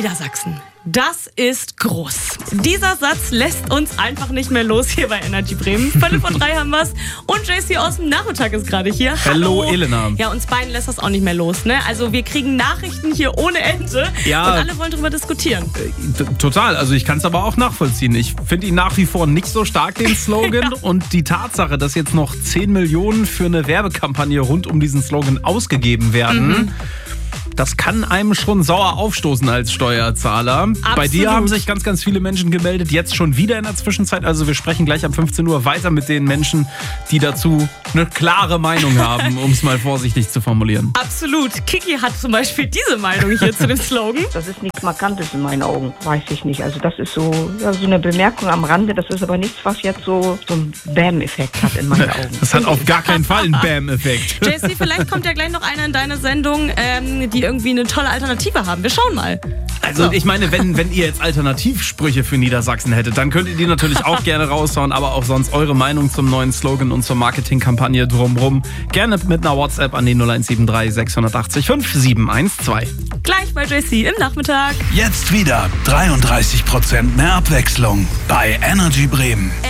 Niedersachsen. Das ist groß. Dieser Satz lässt uns einfach nicht mehr los hier bei Energy Bremen. Viertel vor 3 haben wir's. Und JC aus dem Nachmittag ist gerade hier. Hallo Elena. Ja, uns beiden lässt das auch nicht mehr los, ne? Also wir kriegen Nachrichten hier ohne Ende. Ja, und alle wollen darüber diskutieren. Total. Also ich kann es aber auch nachvollziehen. Ich finde ihn nach wie vor nicht so stark, den Slogan. Und die Tatsache, dass jetzt noch 10 Millionen für eine Werbekampagne rund um diesen Slogan ausgegeben werden, das kann einem schon sauer aufstoßen als Steuerzahler. Absolut. Bei dir haben sich ganz, ganz viele Menschen gemeldet, jetzt schon wieder in der Zwischenzeit. Also wir sprechen gleich ab 15 Uhr weiter mit den Menschen, die dazu eine klare Meinung haben, um es mal vorsichtig zu formulieren. Absolut. Kiki hat zum Beispiel diese Meinung hier zu dem Slogan. Das ist nichts Markantes in meinen Augen, weiß ich nicht. Also das ist so eine Bemerkung am Rande, das ist aber nichts, was jetzt so einen Bam-Effekt hat in meinen Augen. Das hat auf gar keinen Fall einen Bam-Effekt. JC, vielleicht kommt ja gleich noch einer in deine Sendung, die irgendwie eine tolle Alternative haben. Wir schauen mal. Also ich meine, wenn ihr jetzt Alternativsprüche für Niedersachsen hättet, dann könnt ihr die natürlich auch gerne raushauen, aber auch sonst eure Meinung zum neuen Slogan und zur Marketingkampagne drumherum gerne mit einer WhatsApp an die 0173 680 5712. Gleich bei JC im Nachmittag. Jetzt wieder 33% mehr Abwechslung bei Energy Bremen.